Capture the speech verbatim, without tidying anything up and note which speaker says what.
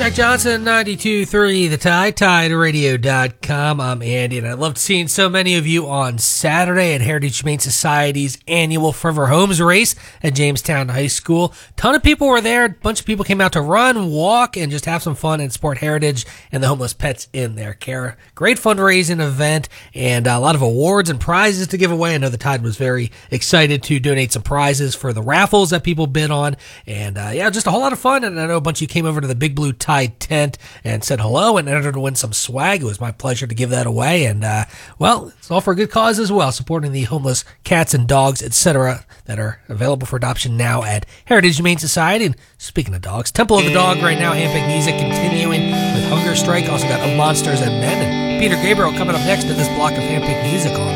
Speaker 1: Jack Johnson, ninety-two point three, The Tide, Tide Radio dot com. I'm Andy, and I loved seeing so many of you on Saturday at Heritage Humane Society's annual Forever Homes race at Jamestown High School. Ton of people were there. A bunch of people came out to run, walk, and just have some fun and support Heritage and the homeless pets in their care. Great fundraising event, and a lot of awards and prizes to give away. I know the Tide was very excited to donate some prizes for the raffles that people bid on, and uh, yeah, just a whole lot of fun. And I know a bunch of you came over to the Big Blue Tide tent and said hello and entered to win some swag. It was my pleasure to give that away, and uh, well, it's all for a good cause as well, supporting the homeless cats and dogs, et cetera, that are available for adoption now at Heritage Humane Society. And speaking of dogs, Temple of the Dog right now, Handpicked Music continuing with Hunger Strike. Also got Monsters and Men, and Peter Gabriel coming up next to this block of Handpicked Music on